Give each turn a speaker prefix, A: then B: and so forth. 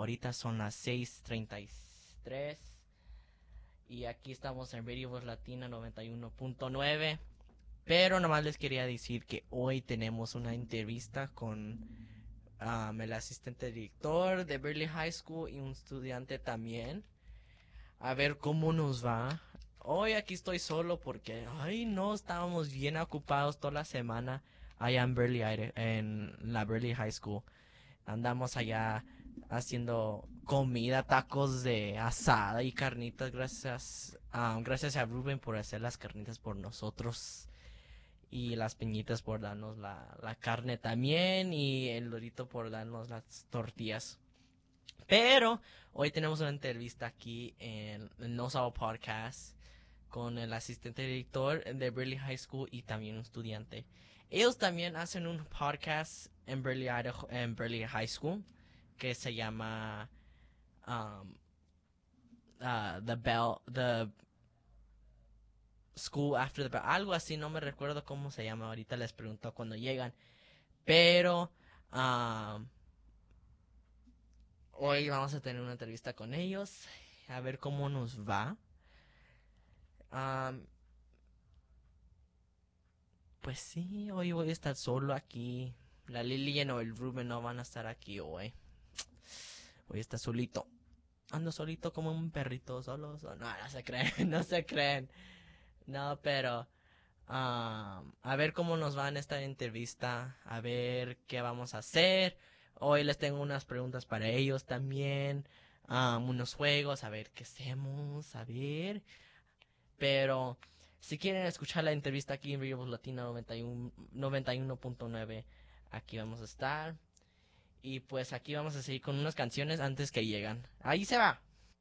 A: Ahorita son las 6:33 y aquí estamos en Radio Voz Latina 91.9. Pero nomás les quería decir que hoy tenemos una entrevista con el asistente director de Berkeley High School y un estudiante también. A ver cómo nos va. Hoy aquí estoy solo porque, ay no, estábamos bien ocupados toda la semana allá en Berkeley, en la Berkeley High School. Andamos allá haciendo comida, tacos de asada y carnitas. Gracias a Ruben por hacer las carnitas por nosotros. Y las peñitas por darnos la carne también. Y el Lorito por darnos las tortillas. Pero hoy tenemos una entrevista aquí en el No Sabo Podcast con el asistente director de Berkeley High School y también un estudiante. Ellos también hacen un podcast en Berkeley, Idaho, en Berkeley High School que se llama um, The School After the Bell, algo así, no me recuerdo cómo se llama. Ahorita les pregunto cuando llegan. Pero um, hoy vamos a tener una entrevista con ellos, a ver cómo nos va. Um, pues sí, hoy voy a estar solo aquí. La Lilian o el Ruben no van a estar aquí hoy. Hoy está solito. Ando solito como un perrito solo. No, no se creen, no se creen. No, pero a ver cómo nos va en esta entrevista. A ver qué vamos a hacer. Hoy les tengo unas preguntas para ellos también. Unos juegos, a ver qué hacemos, a ver. Pero si quieren escuchar la entrevista aquí en Radio Voz Latina 91.9, aquí vamos a estar. Y pues aquí vamos a seguir con unas canciones antes que llegan. Ahí se va.